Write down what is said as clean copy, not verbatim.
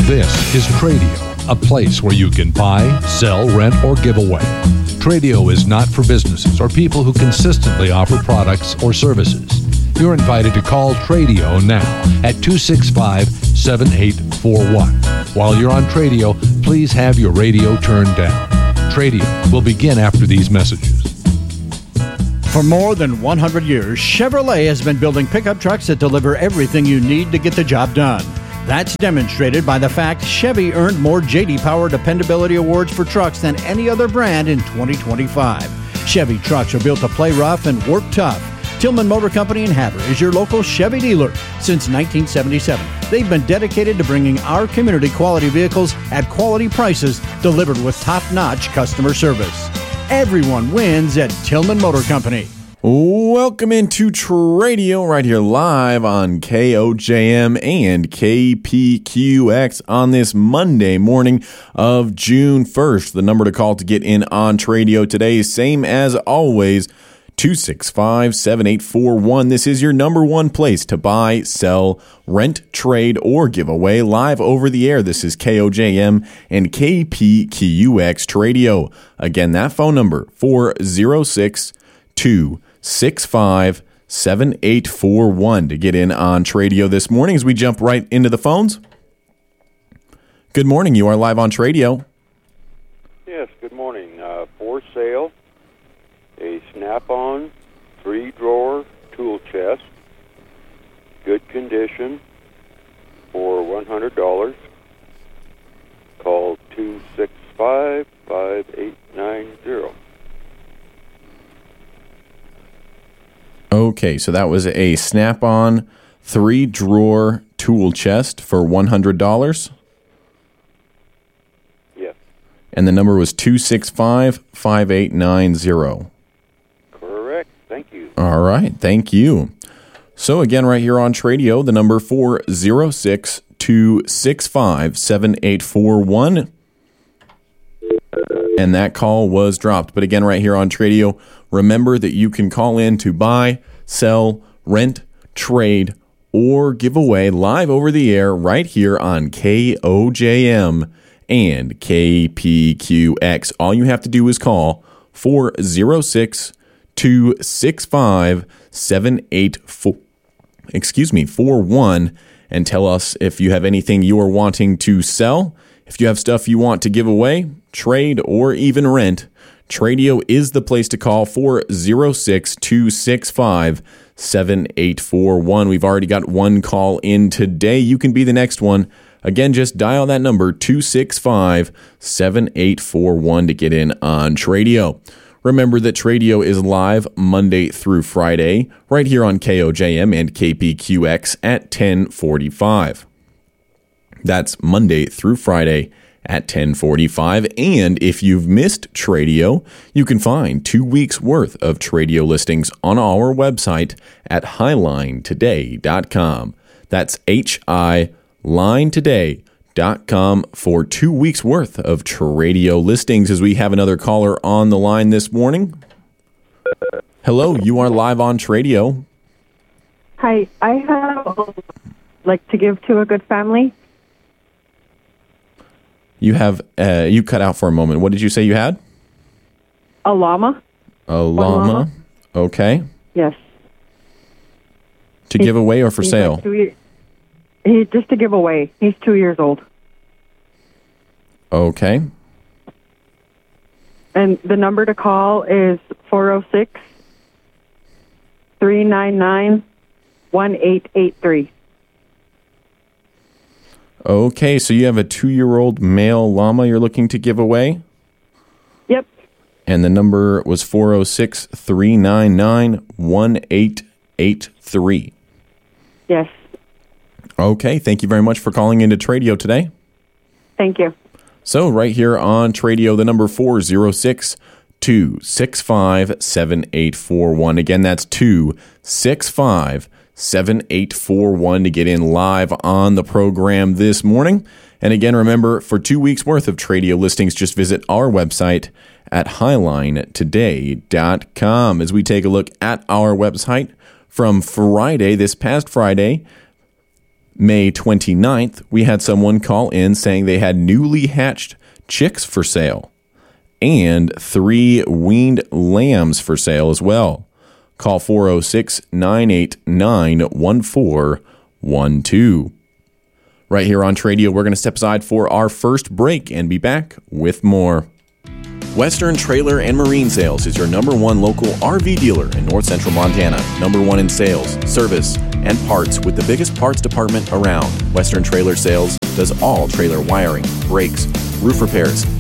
This is Tradio, a place where you can buy, sell, rent, or give away. Tradio is not for businesses or people who consistently offer products or services. You're invited to call Tradio now at 265-7841. While you're on Tradio, please have your radio turned down. Tradio will begin after these messages. For more than 100 years, Chevrolet has been building pickup trucks that deliver everything you need to get the job done. That's demonstrated by the fact Chevy earned more J.D. Power Dependability Awards for trucks than any other brand in 2025. Chevy trucks are built to play rough and work tough. Tillman Motor Company in Havre is your local Chevy dealer since 1977. They've been dedicated to bringing our community quality vehicles at quality prices delivered with top-notch customer service. Everyone wins at Tillman Motor Company. Welcome into Tradio right here live on KOJM and KPQX on this Monday morning of June 1st. The number to call to get in on Tradio today is same as always, 265-7841. This is your number one place to buy, sell, rent, trade, or give away live over the air. This is KOJM and KPQX Tradio. Again, that phone number, 406-265-7841 to get in on Tradio this morning as we jump right into the phones. Good morning. You are live on Tradio. Yes, good morning. For sale, a Snap-on 3-drawer tool chest, good condition, for $100, call 265-5890. Okay, so that was a Snap-on 3-drawer tool chest for $100. Yes. And the number was 265-5890. Correct. Thank you. All right, thank you. So again, right here on Tradio, the number 406-265-7841. And that call was dropped. But again, right here on Tradio, remember that you can call in to buy, sell, rent, trade, or give away live over the air right here on KOJM and KPQX. All you have to do is call 406-265-78441 and tell us if you have anything you are wanting to sell. If you have stuff you want to give away, trade, or even rent, Tradio is the place to call, 406-265-7841. We've already got one call in today. You can be the next one. Again, just dial that number, 265-7841, to get in on Tradio. Remember that Tradio is live Monday through Friday, right here on KOJM and KPQX at 1045. That's Monday through Friday at 1045. And if you've missed Tradio, you can find 2 weeks worth of Tradio listings on our website at highlinetoday.com. That's hilinetoday.com for 2 weeks worth of Tradio listings. As we have another caller on the line this morning. Hello, you are live on Tradio. Hi, I have to give to a good family. You have, you cut out for a moment. What did you say you had? A llama. A llama. Okay. Yes. To give away or for sale? Like just to give away. He's 2 years old. Okay. And the number to call is 406-399-1883. Okay, so you have a 2-year-old male llama you're looking to give away? Yep. And the number was 406-399-1883. Yes. Okay, thank you very much for calling into Tradio today. Thank you. So right here on Tradio, the number 406-265-7841. Again, that's 265-7841 to get in live on the program this morning. And again, remember, for 2 weeks worth of Tradio listings, just visit our website at highlinetoday.com. As we take a look at our website from Friday, this past Friday, May 29th, we had someone call in saying they had newly hatched chicks for sale and 3 weaned lambs for sale as well. Call 406-989-1412. Right here on Tradio, we're going to step aside for our first break and be back with more. Western Trailer and Marine Sales is your #1 local RV dealer in North Central Montana. #1 in sales, service, and parts with the biggest parts department around. Western Trailer Sales does all trailer wiring, brakes, roof repairs,